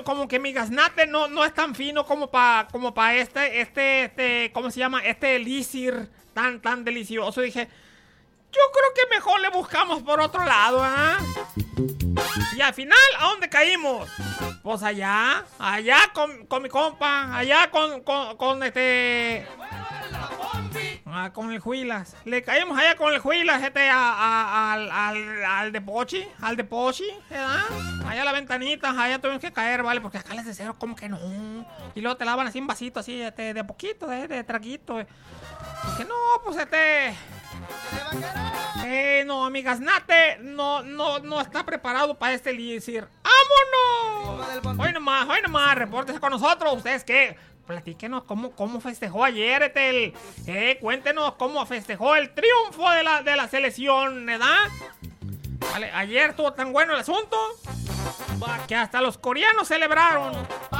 como que mi gaznate no es tan fino como pa ¿cómo se llama? Este elixir tan delicioso. Dije, yo creo que mejor le buscamos por otro lado, ¿ah? Y al final, ¿a dónde caímos? Pues allá con mi compa, allá con el Huilas. Le caímos allá con el Huilas, al de Pochi, ¿verdad? Allá a la ventanita, allá tuvimos que caer, ¿vale? Porque acá les deseo como que no. Y luego te lavan así un vasito, así, de poquito, de traguito. Porque no, pues no, mi gaznate no está preparado para este elixir. ¡Vámonos! Hoy nomás, repórtese con nosotros. ¿Ustedes qué? Platíquenos cómo festejó ayer, Etel. Cuéntenos cómo festejó el triunfo de la selección, ¿verdad? Vale, ayer estuvo tan bueno el asunto que hasta los coreanos celebraron.